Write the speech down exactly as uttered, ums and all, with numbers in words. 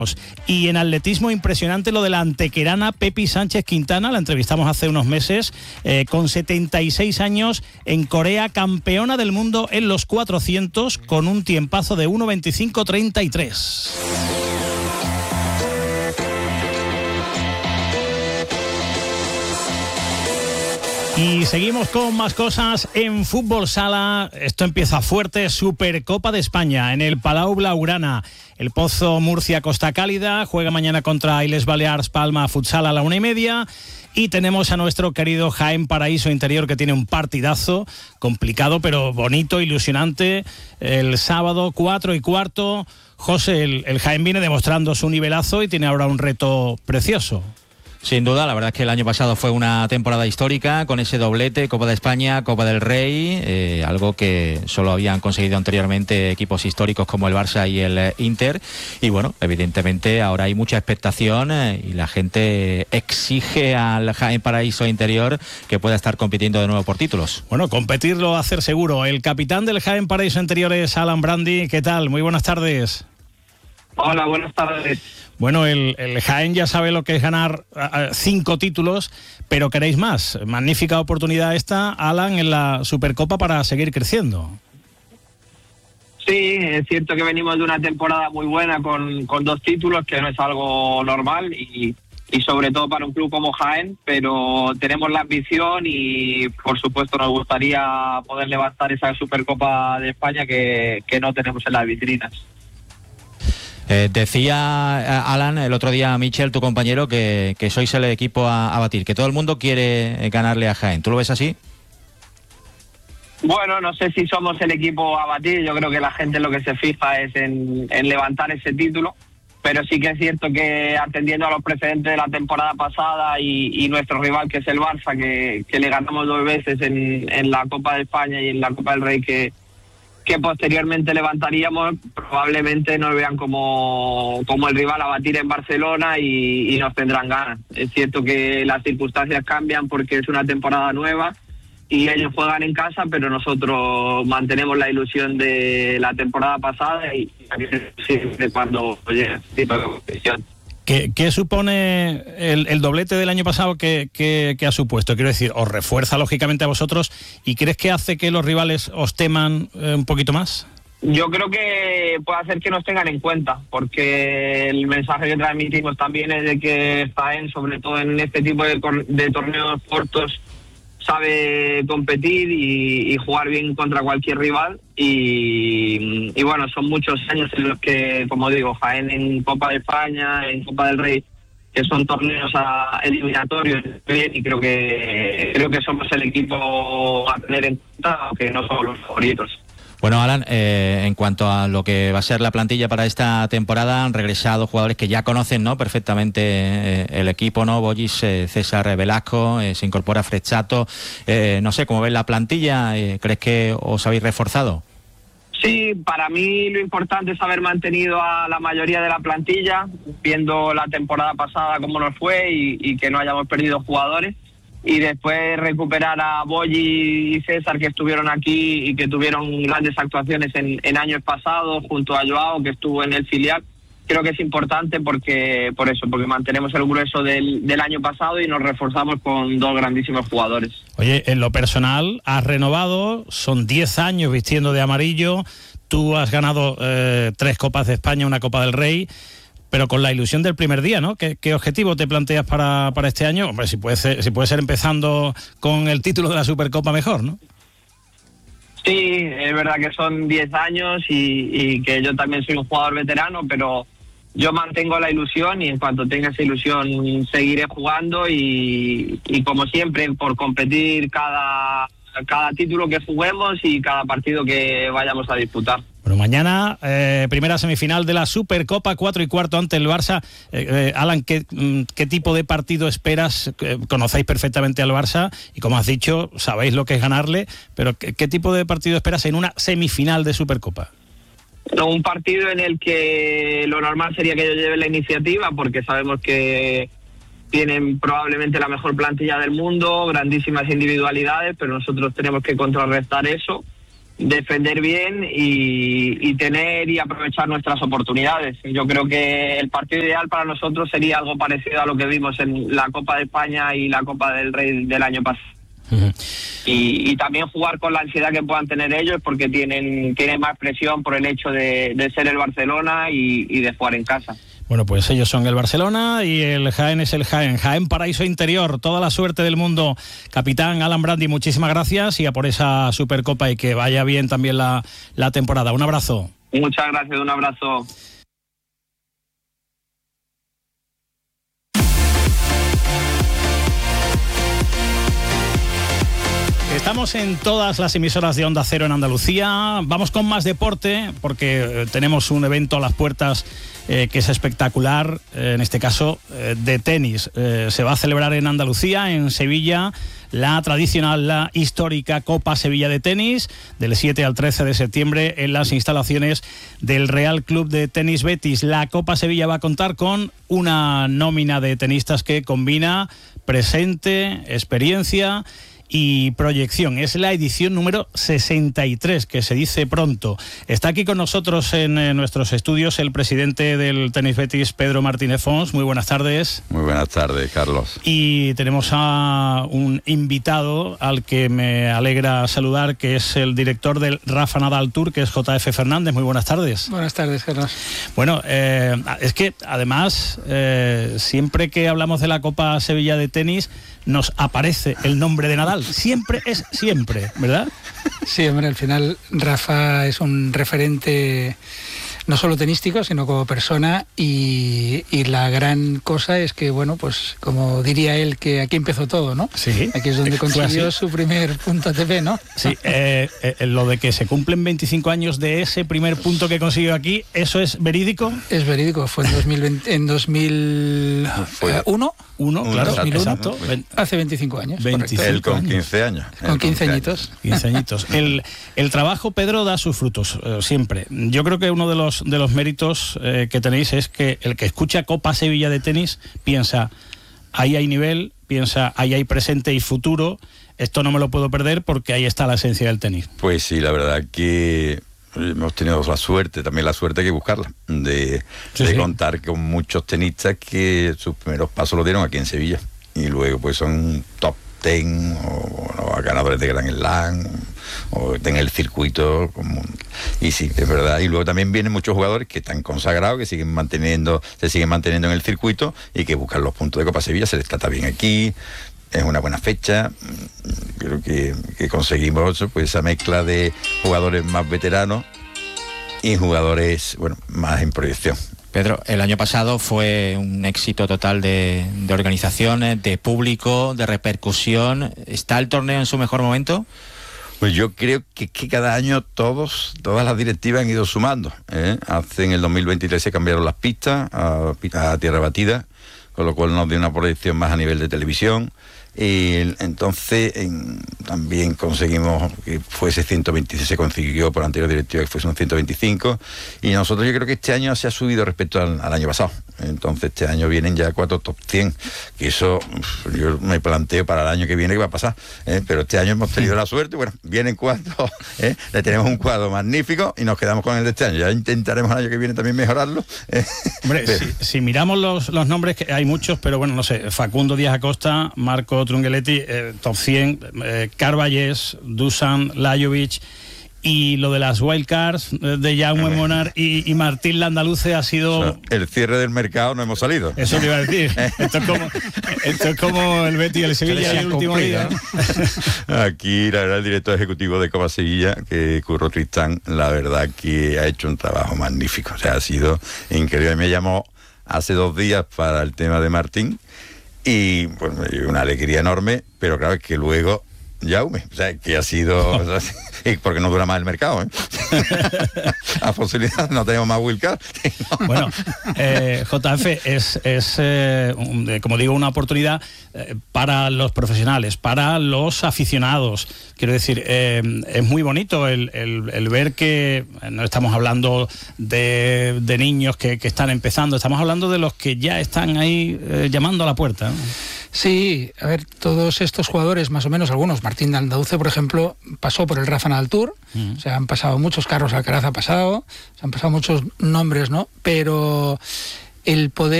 Y en atletismo, impresionante lo de la antequerana Pepi Sánchez Quintana, la entrevistamos hace unos meses, eh, con setenta y seis años en Corea, campeona del mundo en los cuatrocientos con un tiempazo de uno veinticinco treinta y tres. Y seguimos con más cosas en Fútbol Sala. Esto empieza fuerte, Supercopa de España en el Palau Blaugrana. El Pozo Murcia Costa Cálida juega mañana contra Illes Balears Palma Futsal a la una y media. Y tenemos a nuestro querido Jaén Paraíso Interior, que tiene un partidazo complicado pero bonito, ilusionante. El sábado cuatro y cuarto. José, el, el Jaén viene demostrando su nivelazo y tiene ahora un reto precioso. Sin duda, la verdad es que el año pasado fue una temporada histórica con ese doblete, Copa de España, Copa del Rey, eh, algo que solo habían conseguido anteriormente equipos históricos como el Barça y el Inter. Y bueno, evidentemente ahora hay mucha expectación eh, y la gente exige al Jaén Paraíso Interior que pueda estar compitiendo de nuevo por títulos. Bueno, competirlo, hacer seguro. El capitán del Jaén Paraíso Interior es Alan Brandi. ¿Qué tal? Muy buenas tardes. Hola, buenas tardes. Bueno, el, el Jaén ya sabe lo que es ganar uh, cinco títulos, pero queréis más. Magnífica oportunidad esta, Alan, en la Supercopa para seguir creciendo. Sí, es cierto que venimos de una temporada muy buena con, con dos títulos, que no es algo normal y, y sobre todo para un club como Jaén, pero tenemos la ambición y por supuesto nos gustaría poder levantar esa Supercopa de España que, que no tenemos en las vitrinas. Eh, decía Alan el otro día a Michel, tu compañero, que, que sois el equipo a, a batir, que todo el mundo quiere ganarle a Jaén. ¿Tú lo ves así? Bueno, no sé si somos el equipo a batir. Yo creo que la gente lo que se fija es en, en levantar ese título, pero sí que es cierto que atendiendo a los precedentes de la temporada pasada y, y nuestro rival, que es el Barça, que, que le ganamos dos veces en, en la Copa de España y en la Copa del Rey, que que posteriormente levantaríamos, probablemente nos vean como, como el rival a batir en Barcelona y, y nos tendrán ganas. Es cierto que las circunstancias cambian porque es una temporada nueva y ellos juegan en casa, pero nosotros mantenemos la ilusión de la temporada pasada y siempre cuando llegue este tipo de competición. ¿Qué, qué supone el, el doblete del año pasado que, que, que ha supuesto? Quiero decir, ¿os refuerza lógicamente a vosotros y crees que hace que los rivales os teman eh, un poquito más? Yo creo que puede hacer que nos tengan en cuenta, porque el mensaje que transmitimos también es de que Jaén, sobre todo en este tipo de, de torneos cortos, sabe competir y, y jugar bien contra cualquier rival y, y bueno, son muchos años en los que, como digo, Jaén en Copa de España, en Copa del Rey, que son torneos a, eliminatorios, y creo que creo que somos el equipo a tener en cuenta, aunque no somos los favoritos. Bueno, Alan, eh, en cuanto a lo que va a ser la plantilla para esta temporada, han regresado jugadores que ya conocen, ¿no?, perfectamente eh, el equipo, ¿no? Bollis, eh, César Velasco, eh, se incorpora Frechato. Eh, no sé, ¿cómo ves la plantilla? Eh, ¿Crees que os habéis reforzado? Sí, para mí lo importante es haber mantenido a la mayoría de la plantilla, viendo la temporada pasada cómo nos fue y, y que no hayamos perdido jugadores. Y después recuperar a Bolli y César, que estuvieron aquí y que tuvieron grandes actuaciones en, en años pasados, junto a Joao, que estuvo en el filial. Creo que es importante porque por eso, porque mantenemos el grueso del, del año pasado y nos reforzamos con dos grandísimos jugadores. Oye, en lo personal, has renovado, son diez años vistiendo de amarillo, tú has ganado eh, tres Copas de España, una Copa del Rey, pero con la ilusión del primer día, ¿no? ¿Qué, qué objetivo te planteas para, para este año? Hombre, si puede ser, si puede ser empezando con el título de la Supercopa, mejor, ¿no? Sí, es verdad que son diez años y, y que yo también soy un jugador veterano, pero yo mantengo la ilusión y en cuanto tenga esa ilusión seguiré jugando y, y como siempre, por competir cada, cada título que juguemos y cada partido que vayamos a disputar. Bueno, mañana, eh, primera semifinal de la Supercopa, cuatro y cuarto ante el Barça. Eh, eh, Alan, ¿qué, ¿qué tipo de partido esperas? Eh, conocéis perfectamente al Barça y, como has dicho, sabéis lo que es ganarle, pero ¿qué, qué tipo de partido esperas en una semifinal de Supercopa? No, un partido en el que lo normal sería que yo lleve la iniciativa, porque sabemos que tienen probablemente la mejor plantilla del mundo, grandísimas individualidades, pero nosotros tenemos que contrarrestar eso. defender bien y, y tener y aprovechar nuestras oportunidades. Yo creo que el partido ideal para nosotros sería algo parecido a lo que vimos en la Copa de España y la Copa del Rey del año pasado. Uh-huh. y, y también jugar con la ansiedad que puedan tener ellos, porque tienen, tienen más presión por el hecho de, de ser el Barcelona y, y de jugar en casa. Bueno, pues ellos son el Barcelona y el Jaén es el Jaén. Jaén Paraíso Interior, toda la suerte del mundo. Capitán Alan Brandi, muchísimas gracias y a por esa Supercopa y que vaya bien también la, la temporada. Un abrazo. Muchas gracias, un abrazo. Estamos en todas las emisoras de Onda Cero en Andalucía. Vamos con más deporte porque tenemos un evento a las puertas eh, que es espectacular, eh, en este caso eh, de tenis. Eh, se va a celebrar en Andalucía, en Sevilla, la tradicional, la histórica Copa Sevilla de Tenis, del siete al trece de septiembre en las instalaciones del Real Club de Tenis Betis. La Copa Sevilla va a contar con una nómina de tenistas que combina presente, experiencia y proyección. Es la edición número sesenta y tres, que se dice pronto. Está aquí con nosotros en eh, nuestros estudios el presidente del Tenis Betis, Pedro Martínez Fons. Muy buenas tardes. Muy buenas tardes, Carlos. Y tenemos a un invitado al que me alegra saludar, que es el director del Rafa Nadal Tour, que es J F Fernández. Muy buenas tardes. Buenas tardes, Carlos. Bueno, eh, es que además, eh, siempre que hablamos de la Copa Sevilla de Tenis, nos aparece el nombre de Nadal. Siempre es siempre, ¿verdad? Sí, hombre, al final Rafa es un referente no solo tenístico, sino como persona, y, y la gran cosa es que, bueno, pues como diría él, que aquí empezó todo, ¿no? Sí. Aquí es donde consiguió su primer punto A T P, ¿no? Sí, eh, eh, lo de que se cumplen veinticinco años de ese primer punto que consiguió aquí, ¿eso es verídico? Es verídico, fue en dos mil veinte, en dos mil uno. Uno, claro, dos mil uno, exacto. Hace veinticinco años. veinticinco Él con quince años. Con quince añitos. quince añitos. El, el trabajo, Pedro, da sus frutos, eh, siempre. Yo creo que uno de los, de los méritos eh, que tenéis es que el que escucha Copa Sevilla de Tenis piensa, ahí hay nivel, piensa, ahí hay presente y futuro, esto no me lo puedo perder porque ahí está la esencia del tenis. Pues sí, la verdad que hemos tenido la suerte, también la suerte hay que buscarla, de, sí, de sí. contar con muchos tenistas que sus primeros pasos los dieron aquí en Sevilla y luego pues son top ten o, o ganadores de Grand Slam o en el circuito común. Y sí, es verdad. Y luego también vienen muchos jugadores que están consagrados, que siguen manteniendo, se siguen manteniendo en el circuito y que buscan los puntos de Copa Sevilla. Se les trata bien aquí. Es una buena fecha, creo que, que conseguimos pues esa mezcla de jugadores más veteranos y jugadores, bueno, más en proyección. Pedro, el año pasado fue un éxito total de, de organización, de público, de repercusión. ¿Está el torneo en su mejor momento? Pues yo creo que, que cada año todos, todas las directivas han ido sumando, ¿eh? Hace en el dos mil veintitrés se cambiaron las pistas a, a tierra batida, con lo cual nos dio una proyección más a nivel de televisión. Y entonces en, también conseguimos que fuese ciento veintiséis, se consiguió por la anterior directiva que fuese un ciento veinticinco, y nosotros yo creo que este año se ha subido respecto al, al año pasado. Entonces este año vienen ya cuatro top cien, que eso yo me planteo para el año que viene qué va a pasar, ¿eh? Pero este año hemos tenido la suerte, bueno, vienen cuatro, ¿eh? Le tenemos un cuadro magnífico y nos quedamos con el de este año. Ya intentaremos el año que viene también mejorarlo, ¿eh? Hombre, si, si miramos los, los nombres, que hay muchos, pero bueno, no sé, Facundo Díaz Acosta, Marco Trungelliti, eh, top cien, eh, Carballés, Dusan, Lajovic, y lo de las wildcards de Jaume Monar y, y Martín Landaluce ha sido... O sea, el cierre del mercado no hemos salido. Eso te iba a decir. Esto es como, esto es como el Betis y el Sevilla el último día, ¿no? Aquí, la verdad, el director ejecutivo de Copa Sevilla, que Curro Tristán, la verdad que ha hecho un trabajo magnífico. O sea, ha sido increíble. Me llamó hace dos días para el tema de Martín y pues me dio una alegría enorme, pero claro, es que luego Jaume, o sea, que ha sido... O sea, porque no dura más el mercado, ¿eh? A posibilidad, no tenemos más wildcard. Bueno, eh, J F, es, es eh, un, como digo, una oportunidad eh, para los profesionales, para los aficionados. Quiero decir, eh, es muy bonito el, el, el ver que no estamos hablando de, de niños que, que están empezando, estamos hablando de los que ya están ahí eh, llamando a la puerta, ¿no? Sí, a ver, todos estos jugadores, más o menos algunos, Martín de Andauce, por ejemplo, pasó por el Rafa Nadal Tour, uh-huh. o sea, han pasado muchos, Carlos Alcaraz ha pasado, se han pasado muchos nombres, ¿no? Pero el poder